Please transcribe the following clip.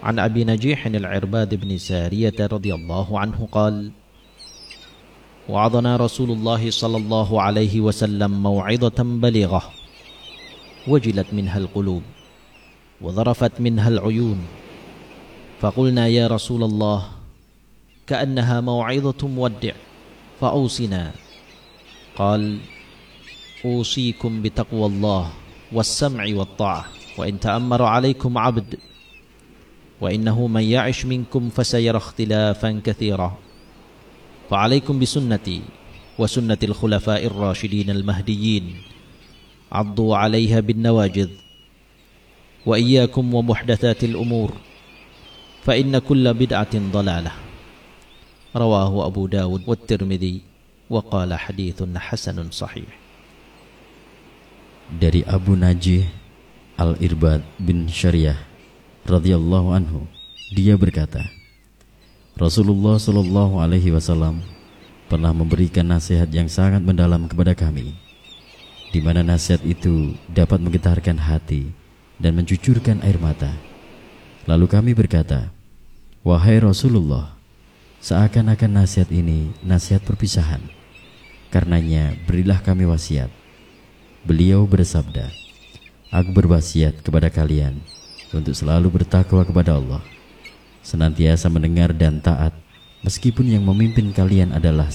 عن أبي نجيح العرباد بن سارية رضي الله عنه قال وعظنا رسول الله صلى الله عليه وسلم موعظة بليغة وجلت منها القلوب وذرفت منها العيون فقلنا يا رسول الله كأنها موعظة مودع فأوصنا قال أوصيكم بتقوى الله والسمع والطاعة وإن تأمر عليكم عبد وإنه من يعش منكم فسيرى اختلافا كثيرا فعليكم بسنتي وسنة الخلفاء الراشدين المهديين عضوا عليها بالنواجذ وإياكم ومحدثات الأمور فإن كل بدعة ضلالة رواه أبو داود والترمذي وقال حديث حسن صحيح. Dari Abu Najih Al-Irbad bin Syariah radhiyallahu anhu, dia berkata, Rasulullah sallallahu alaihi wasallam pernah memberikan nasihat yang sangat mendalam kepada kami, di mana nasihat itu dapat menggetarkan hati dan mencucurkan air mata. Lalu kami berkata, wahai Rasulullah, seakan-akan nasihat ini nasihat perpisahan. Karenanya berilah kami wasiat. Beliau bersabda, aku berwasiat kepada kalian untuk selalu bertakwa kepada Allah, senantiasa mendengar dan taat, meskipun yang memimpin kalian adalah